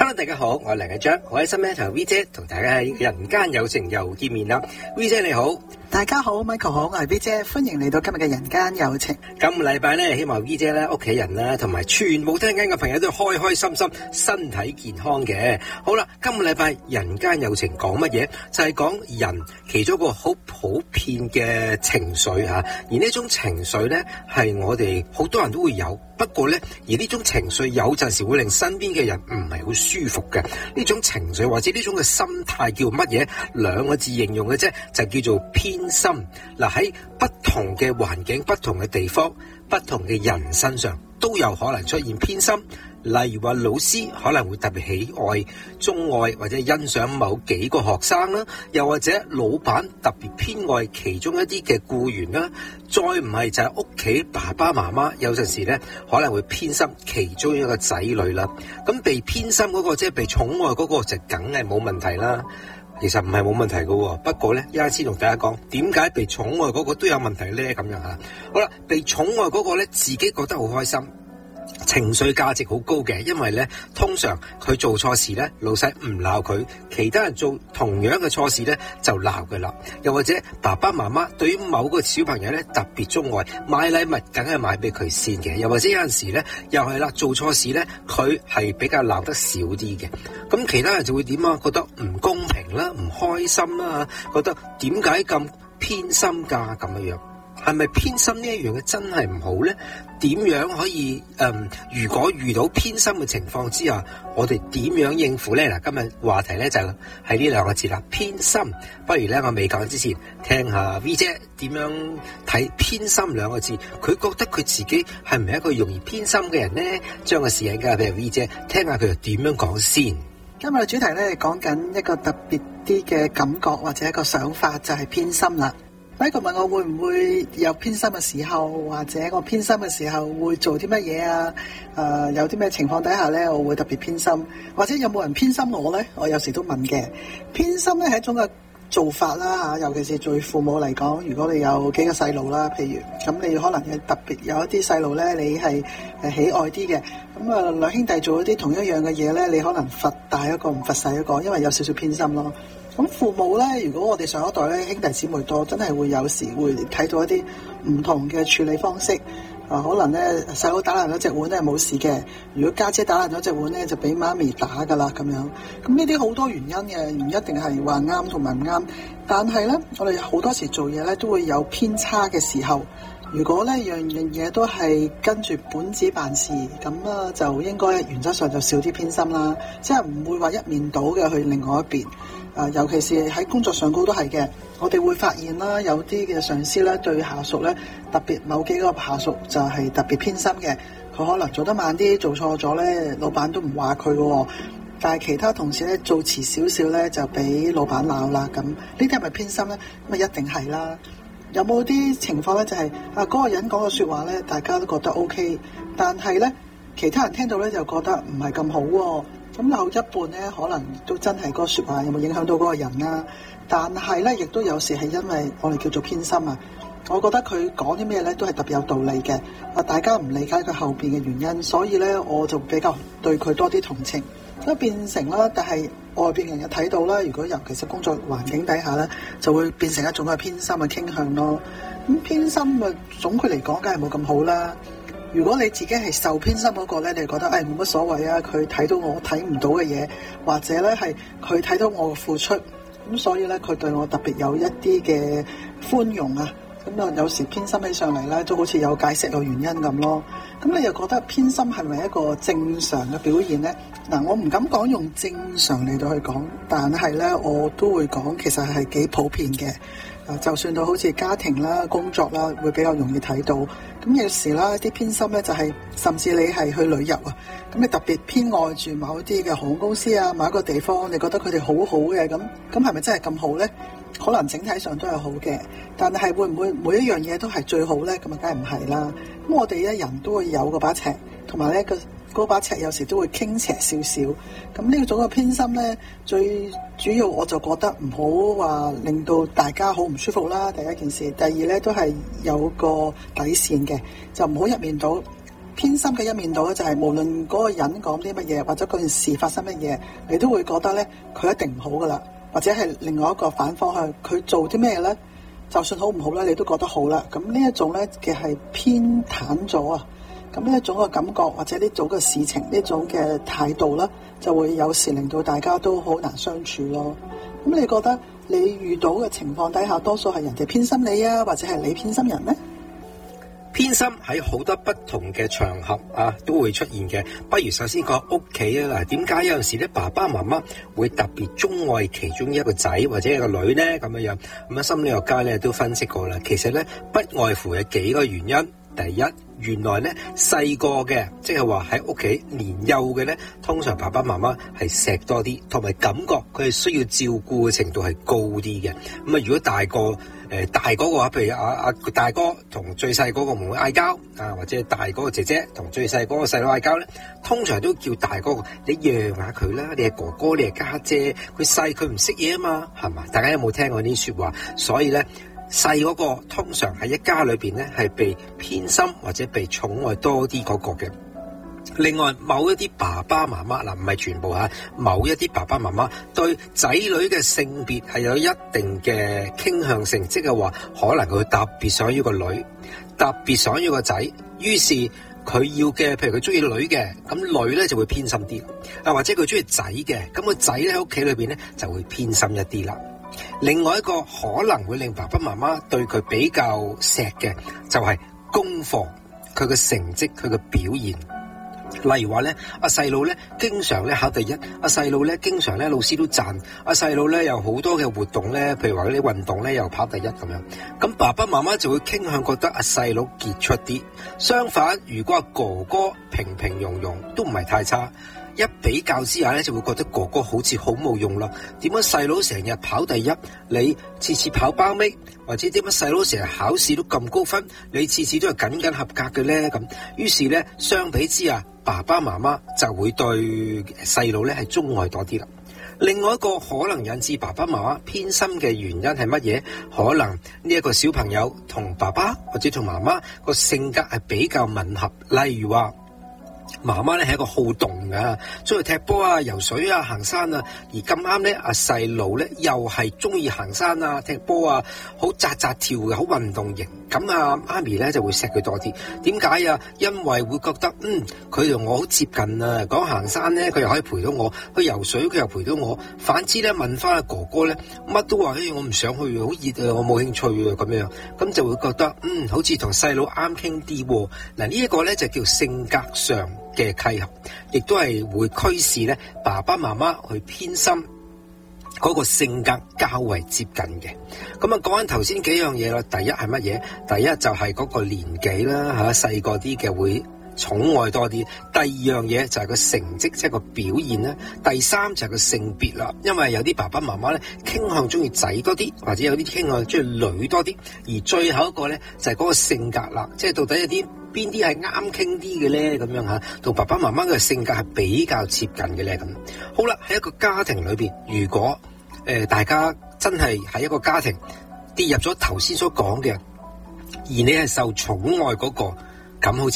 Hello， 大家好，我係梁繼章，好開心咧同 V 姐同大家喺人間有情又見面啦。V 姐你好， 大家好 ，Michael 好，我係 V 姐，歡迎嚟到今日嘅人間有情。 今個禮拜咧，希望 V 姐咧屋企人啦，同埋全部聽緊嘅朋友都開開心心，身體健康嘅。好啦，今個禮拜人間有情講乜嘢？就係講人其中一個好普遍嘅情緒吓，而呢種情緒咧係我哋好多人都會有。不過咧，而呢種情緒有陣時會令身邊嘅人唔係好舒服嘅。呢種情緒或者呢種嘅心態叫乜嘢？兩個字形容嘅啫，就叫做偏心。嗱，喺不同嘅環境、不同嘅地方、不同嘅人身上都有可能出現偏心。例如話老師可能會特別喜愛、鍾愛或者欣賞某幾個學生啦，又或者老闆特別偏愛其中一啲嘅僱員啦，再唔係就係屋企爸爸媽媽有陣時咧可能會偏心其中一個仔女啦。咁被偏心嗰個即係被寵愛嗰個就梗係冇問題啦。其實唔係冇問題嘅，不過咧一陣先同大家講點解被寵愛嗰個都有問題咧咁樣吓。好啦，被寵愛嗰個咧自己覺得好開心。情緒價值好高嘅，因為咧通常佢做錯事咧，老細唔鬧佢，其他人做同樣嘅錯事咧就鬧佢啦。又或者爸爸媽媽對於某個小朋友咧特別鍾愛，買禮物梗係買俾佢先嘅。又或者有陣時咧又係啦，做錯事咧佢係比較鬧得少啲嘅。咁其他人就會點啊？覺得唔公平啦，唔開心啦，覺得點解咁偏心㗎咁樣？係咪偏心呢一樣嘅真係唔好呢？點樣可以如果遇到偏心嘅情況之下，我哋點樣應付呢？嗱，今日話題呢就係呢兩個字啦，偏心。不如呢，我未講之前，聽下 V 姐點樣睇偏心兩個字。佢覺得佢自己係唔係一個容易偏心嘅人呢？將個時間交俾 V 姐，聽下佢又點樣講先。 今日嘅主題呢，講緊一個特別啲嘅感覺或者一個想法，就係偏心啦。Michael問我會唔會有偏心嘅時候，或者我偏心嘅時候會做啲乜嘢啊？有啲咩情況底下咧，我會特別偏心，或者有冇人偏心我咧？我有時都問嘅。偏心咧係一種嘅做法啦嚇，尤其是對父母嚟講，如果你有幾個細路啦，譬如咁，你可能特別有一啲細路咧，你係喜愛啲嘅。咁啊，兩兄弟做一啲同一樣嘅嘢咧，你可能罰大一個唔罰細一個，因為有少少偏心咯。咁父母咧，如果我哋上一代咧兄弟姊妹多，真係會有時會睇到一啲唔同嘅處理方式。可能咧細佬打爛咗隻碗咧冇事嘅，如果家姐打爛咗隻碗咧就俾媽咪打噶啦咁樣。咁呢啲好多原因嘅，唔一定係話啱同埋唔啱。但係咧，我哋好多時做嘢咧都會有偏差嘅時候。如果咧樣嘢都係跟住本子辦事，咁啊就應該原則上就少啲偏心啦，即係唔會話一面倒嘅去另外一邊。尤其是喺工作上高都係嘅，我哋會發現啦，有啲嘅上司咧對下屬咧，特別某幾個下屬就係特別偏心嘅，佢可能做得慢啲，做錯咗咧，老闆都唔話佢嘅，但係其他同事咧做遲少少咧就俾老闆鬧啦，咁呢啲係咪偏心咧？咁啊一定係啦。有冇啲情況咧就係嗰個人講嘅說話咧，大家都覺得 OK， 但係咧其他人聽到咧就覺得唔係咁好喎。咁有一半咧，可能都真係嗰個説話有冇影響到嗰個人啦。但係咧，亦都有時係因為我哋叫做偏心啊。我覺得佢講啲咩咧，都係特別有道理嘅。大家唔理解佢後邊嘅原因，所以咧我就比較對佢多啲同情。咁變成啦，但係外邊人又睇到啦。如果尤其是工作環境底下咧，就會變成一種嘅偏心嘅傾向咯。咁偏心啊，總括嚟講，梗係冇咁好啦。如果你自己係受偏心嗰個咧，你覺得冇乜所謂啊，佢睇到我睇唔到嘅嘢，或者咧係佢睇到我嘅付出，咁所以咧佢對我特別有一啲嘅寬容啊。咁啊有時偏心起上嚟咧，都好似有解釋有原因咁咯。咁你又覺得偏心係咪一個正常嘅表現咧？嗱，我唔敢講用正常嚟到去講，但係咧我都會講其實係幾普遍嘅。就算到好似家庭啦、工作啦，會比較容易睇到。咁有時啦，啲偏心咧就係，甚至你係去旅遊啊，咁你特別偏愛住某啲嘅航空公司啊，某一個地方，你覺得佢哋好好嘅，咁係咪真係咁好咧？可能整體上都係好嘅，但係會唔會每一樣嘢都係最好咧？咁啊，梗係唔係啦。咁我哋一人都會有嗰把尺，同埋咧嗰把尺有時都會傾斜少少。咁呢種嘅偏心咧，最主要我就覺得唔好話令到大家好唔舒服啦。第一件事，第二咧都係有個底線嘅，就唔好一面倒。 偏心嘅一面度咧，就係無論嗰個人講啲乜嘢，或者嗰件事發生乜嘢，你都會覺得咧佢一定唔好噶啦，或者係另外一個反方向，佢做啲咩咧，就算好唔好咧，你都覺得好啦。咁呢一種咧嘅係偏袒咗啊。咁呢一種嘅感覺或者呢種嘅事情呢種嘅態度啦，就會有時令到大家都好難相處咯。咁你覺得你遇到嘅情況底下，多數係人哋偏心你啊，或者係你偏心人呢？ 偏心喺好多不同嘅場合啊都會出現嘅。不如首先講屋企啊，嗱，點解有陣時咧爸爸媽媽會特別鍾愛其中一個仔或者一個女呢？咁樣咁啊，心理學家咧都分析過啦。其實咧不外乎有幾個原因。第一，原來咧細個嘅，即係話喺屋企年幼嘅咧，通常爸爸媽媽係錫多啲，同埋感覺佢係需要照顧嘅程度係高啲嘅。咁啊，如果大個大嗰個話，譬如大哥同最細嗰個唔會嗌交啊，或者大嗰個姐姐同最細嗰個細佬嗌交咧，通常都叫大哥你讓下佢啦，你係哥哥，你係家姐，佢細佢唔識嘢啊嘛，係嘛？大家有冇聽過呢啲說話？所以咧。細嗰個通常喺一家裏邊咧係被偏心或者被寵愛多啲嗰個嘅。另外，某一啲爸爸媽媽嗱，唔係全部吓，某一啲爸爸媽媽對仔女嘅性別係有一定嘅傾向性，即係話可能佢特別想要個女，特別想要個仔，於是佢要嘅，譬如佢中意女嘅，咁女咧就會偏心啲啊，或者佢中意仔嘅，咁個仔咧喺屋企裏邊咧就會偏心一啲啦。另外一個可能會令爸爸媽媽對佢比較錫嘅，就係功課，佢嘅成績，佢嘅表現。例如話咧，阿細路咧經常咧考第一，阿細路咧經常咧老師都讚，阿細路咧有好多嘅活動咧，譬如話嗰啲運動咧又跑第一咁樣。咁爸爸媽媽就會傾向覺得阿細佬傑出啲。相反，如果阿哥哥平平庸庸都唔係太差。一比較之下咧，就會覺得哥哥好似好冇用啦。點解細佬成日跑第一，你次次跑包尾？或者點解細佬成日考試都咁高分，你次次都係僅僅合格嘅咧？咁於是咧，相比之下，爸爸媽媽就會對細佬咧係鍾愛多啲啦。另外一個可能引致爸爸媽媽偏心嘅原因係乜嘢？可能呢一個小朋友同爸爸或者同媽媽個性格係比較吻合，例如話。媽媽咧係一個好動噶，中意踢波啊、游水啊、行山啊，而咁啱咧阿細路咧又係中意行山啊、踢波啊，好扎扎跳嘅，好運動型。咁啊媽咪咧就會錫佢多啲。點解啊？因為會覺得佢同我好接近啊。講行山咧，佢又可以陪到我；去游水，佢又陪到我。反之咧，問翻阿哥哥咧，乜都話我唔想去，好熱啊，我冇興趣啊咁樣。咁就會覺得好似同細佬啱傾啲。嗱，呢一個咧就叫性格上嘅契合，亦都係會驅使咧爸爸媽媽去偏心嗰個性格較為接近嘅。咁啊，講緊頭先幾樣嘢啦。第一係乜嘢？第一就係嗰個年紀啦，吓，細個啲嘅會寵愛多啲。第二樣嘢就係個成績，即係個表現啦。第三就係個性別啦，因為有啲爸爸媽媽咧傾向中意仔多啲，或者有啲傾向中意女多啲。而最後一個咧就係嗰個性格啦，即係到底有啲邊啲係啱傾啲嘅咧？咁樣吓，同爸爸媽媽嘅性格係比較接近嘅咧。咁好啦，喺一個家庭裏邊，如果大家真係喺一個家庭跌入咗頭先所講嘅，而你係受寵愛嗰個，咁好似